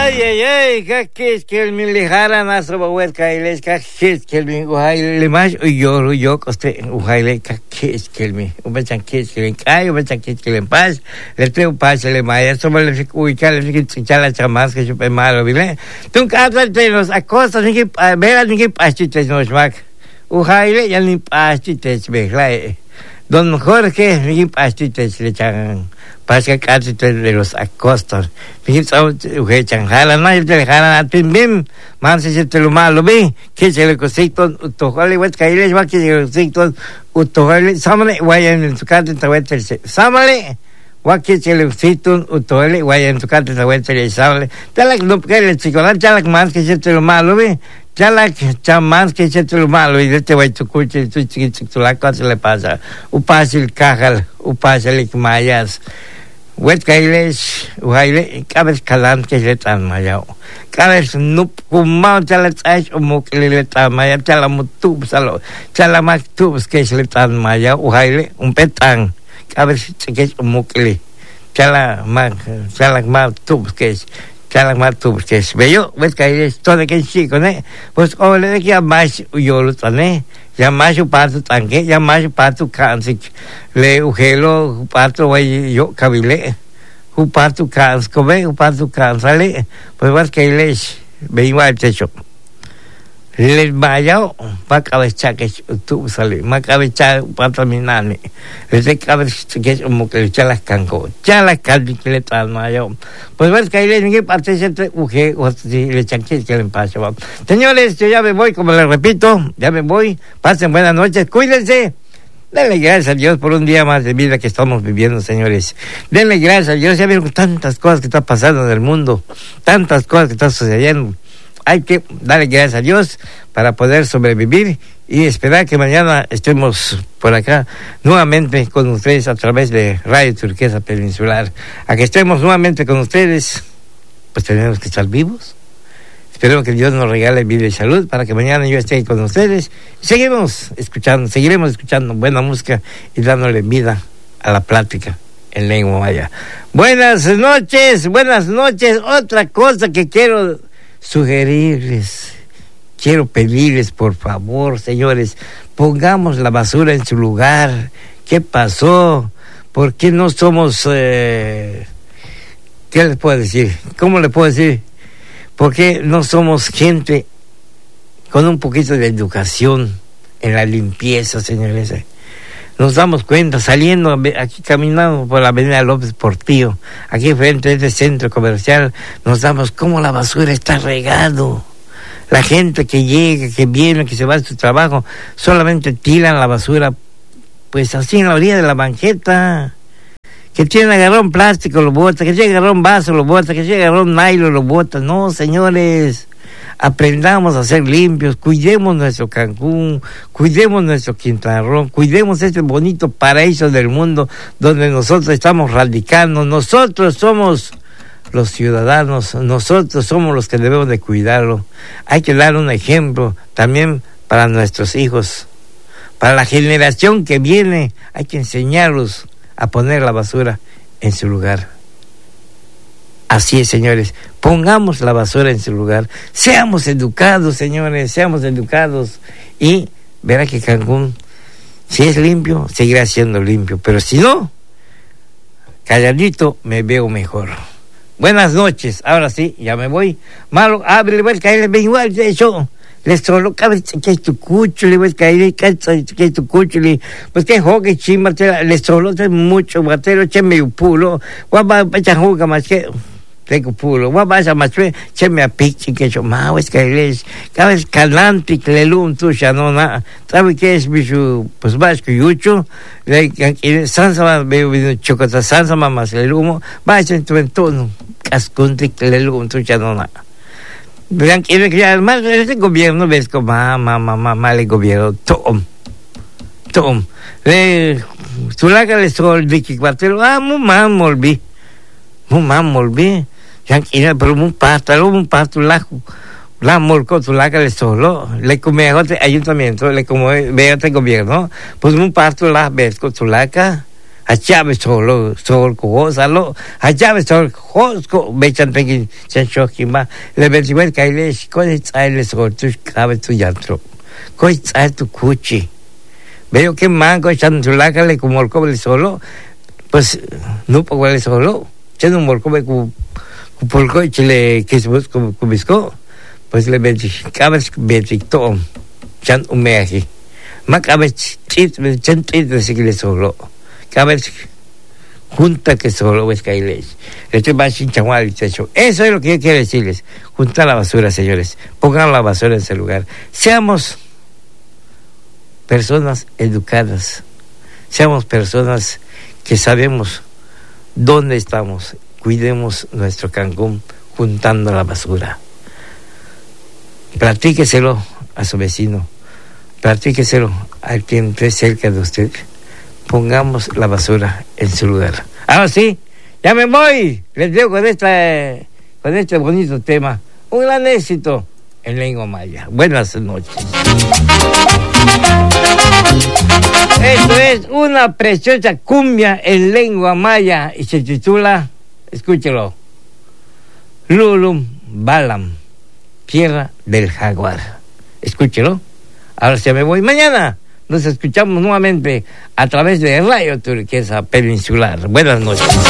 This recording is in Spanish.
Ay, kakis kelmin lihara naso bawet kailes kakis kelmin uhaile limash yo koste uhaile kakis kelmin ubachan kis kelmin kai ubachan kis kelmin pas le teu pas le maya sobre le uical le chala chamas que chupe malo vile tun kata te nos acosta ni vera ni pachite nos mak uhaile ya ni pachite behlai don Jorge ni pachite le chan Pasca casi de los acostos. Fíjense, ujetan jalan, no te jalan a ti mismo. Man se te lo malo vi, que se le cosito, utojale, wet caíles, va que se le cosito, utojale, samale, vayan en su casa, te voy a decir, samale, va que se le cosito, utojale, vayan en su casa, te voy a decir, samale. Talak no que le chicola, talak más que se te lo malo vi. Talak chamás que se te lo malo y te voy a tu cuche, tu la cosa le pasa. Upasa el cajal, upasa el mayas. Wet kailes uhaile kabes kalan ke letan mayao kabes nup kumau chalat ais umuk letan maya chalamutub salo chalamatub ke letan mayao uhaile petang kabes ke umuk le chalamatub ke bello wet kailes todo que chico ne pues ole que más uyolo tane ya más pato tanque ya más pato cansik le ugelo pato way yo kabile pato cans come pato cansale pues vas que les ve igual techo les vaya pa cabeza que tú sale ma cabeza pato minane les cabeza que como que chalas canco chalas caldi que le tal mayo pues vas que les ni parte se uge o le chanque que le pasa. Señores, yo ya me voy, como les repito, ya me voy. Pasen buenas noches, cuídense. Denle gracias a Dios por un día más de vida que estamos viviendo, señores. Denle gracias a Dios. Ya vieron tantas cosas que están pasando en el mundo, tantas cosas que están sucediendo. Hay que darle gracias a Dios para poder sobrevivir y esperar que mañana estemos por acá nuevamente con ustedes a través de Radio Turquesa Peninsular. A que estemos nuevamente con ustedes, pues tenemos que estar vivos. Esperemos que Dios nos regale vida y salud para que mañana yo esté con ustedes. Seguiremos escuchando buena música y dándole vida a la plática en lengua maya. Buenas noches. Otra cosa que quiero sugerirles, quiero pedirles, por favor, señores, pongamos la basura en su lugar. ¿Qué pasó? ¿Por qué no somos... ¿qué les puedo decir? ¿Cómo le puedo decir? ¿Por qué no somos gente con un poquito de educación en la limpieza, señores? Nos damos cuenta, saliendo aquí, caminando por la avenida López Portillo, aquí frente a este centro comercial, nos damos cómo la basura está regado. La gente que llega, que viene, que se va a su trabajo, solamente tiran la basura, pues así en la orilla de la banqueta. Que tiene agarrón plástico, lo bota, que tiene agarrón vaso, lo bota, que tiene agarrón nylon, lo bota. No, señores, aprendamos a ser limpios, cuidemos nuestro Cancún, cuidemos nuestro Quintana Roo, cuidemos este bonito paraíso del mundo donde nosotros estamos radicando. Nosotros somos los ciudadanos, nosotros somos los que debemos de cuidarlo. Hay que dar un ejemplo también para nuestros hijos, para la generación que viene. Hay que enseñarlos a poner la basura en su lugar. Así es, señores, pongamos la basura en su lugar. Seamos educados, señores, seamos educados. Y verá que Cancún, si es limpio, seguirá siendo limpio. Pero si no, calladito me veo mejor. Buenas noches, ahora sí, ya me voy. Malo, ábrele, voy a caer, igual de eso. Les solo cabe que tu cuchuli, pues que tu cuchuli, pues que jogue chimba, les solo te mucho batero, che me pulo, guapa pacha juga más que tengo pulo, guapa esa más che me apichi que yo mau es que les cabe calante que le lum tu ya no na, sabe que es bicho pues vasco yucho, le sansa más veo chocolate sansa más le lumo, va en tu entorno, casconte que le lum tu ya no na. Vean que además este gobierno ves como mal el gobierno tom tu la que le sol de que cuatro muy mal molví ya que pero un pasto la molco tu la que le solo le come a otro ayuntamiento le como ve otro gobierno pues un pasto la ves con tu laca Hachabe solo cogosalo, hachabe solo cosco, bechan pequin, chanchokima, le benziwen kailesh, cois ailes o tus cabe tu yantro, cois ai tu cuchi. Veo que mango chantulácale como el cobre solo, pues no puedo ver solo, ya no morcobe cu pulco y chile que se busca cubisco, pues le benzicabe benzitom, chan umeaji. Ma cabe chit, chan chit de seguirle solo. Cada vez junta que solo es Kailesh. Le estoy más chinchagual y techo. Eso es lo que yo quiero decirles. Juntar la basura, señores. Pongan la basura en ese lugar. Seamos personas educadas. Seamos personas que sabemos dónde estamos. Cuidemos nuestro Cancún juntando la basura. Platíqueselo a su vecino. Platíqueselo a quien esté cerca de usted. Pongamos la basura en su lugar. Ahora sí, ya me voy. Les dejo con este bonito tema. Un gran éxito en lengua maya. Buenas noches. Esto es una preciosa cumbia en lengua maya y se titula, escúchelo, Lulum Balam, tierra del jaguar. Escúchelo. Ahora sí me voy. Mañana nos escuchamos nuevamente a través de Radio Turquesa Peninsular. Buenas noches.